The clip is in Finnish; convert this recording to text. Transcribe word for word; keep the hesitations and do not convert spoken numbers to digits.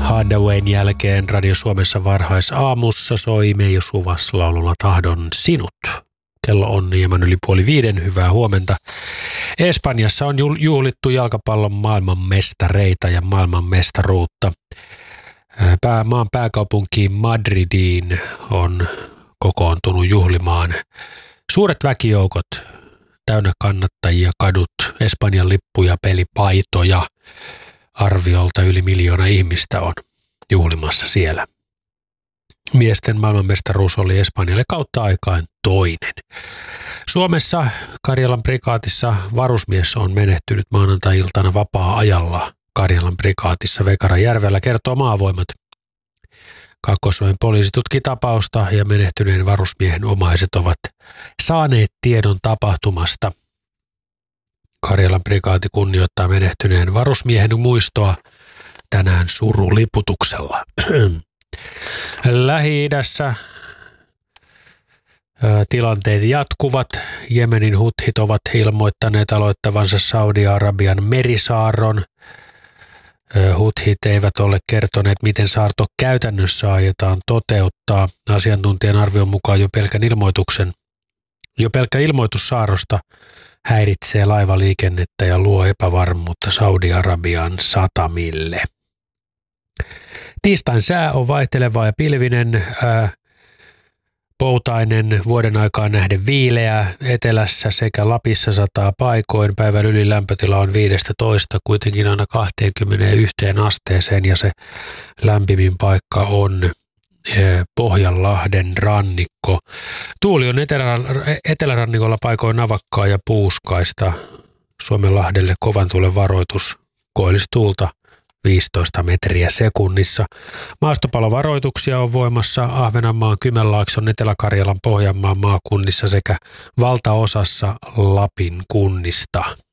Hardawayn jälkeen Radio Suomessa varhaisaamussa soi Meijo Suvas laululla Tahdon sinut. Kello on hieman yli puoli viiden. Hyvää huomenta. Espanjassa on juhlittu jalkapallon maailmanmestareita ja maailmanmestaruutta. Pää, maan pääkaupunkiin Madridiin on kokoontunut juhlimaan suuret väkijoukot, täynnä kannattajia, kadut, Espanjan lippuja, pelipaitoja. Arviolta yli miljoona ihmistä on juhlimassa siellä. Miesten maailmanmestaruus oli Espanjalle kautta aikaan toinen. Suomessa Karjalan prikaatissa varusmies on menehtynyt maanantai-iltana vapaa-ajalla Karjalan prikaatissa Vekaranjärvellä, kertoo Maavoimat. Kaakkois-Suomen poliisi tutki tapausta ja menehtyneen varusmiehen omaiset ovat saaneet tiedon tapahtumasta. Karjalan prikaati kunnioittaa menehtyneen varusmiehen muistoa tänään suruliputuksella. Lähi-idässä tilanteet jatkuvat. Jemenin huthit ovat ilmoittaneet aloittavansa Saudi-Arabian merisaarron. Huthit eivät ole kertoneet, miten saarto käytännössä aiotaan toteuttaa. Asiantuntijan arvion mukaan jo pelkän ilmoituksen, jo pelkkä ilmoitus saarrosta häiritsee laivaliikennettä ja luo epävarmuutta Saudi-Arabian satamille. Tiistain sää on vaihteleva ja pilvinen, ää, poutainen, vuoden aikaan nähden viileä, etelässä sekä Lapissa sataa paikoin. Päivän ylilämpötila on viisitoista, kuitenkin aina kaksikymmentäyksi asteeseen ja se lämpimin paikka on Pohjanlahden rannikko. Tuuli on etelä, etelärannikolla paikoin navakkaa ja puuskaista. Suomenlahdelle kovan tuulen varoitus, koillistuulta viisitoista metriä sekunnissa. Maastopalovaroituksia on voimassa Ahvenanmaan, Kymenlaakson, Etelä-Karjalan, Pohjanmaan maakunnissa sekä valtaosassa Lapin kunnista.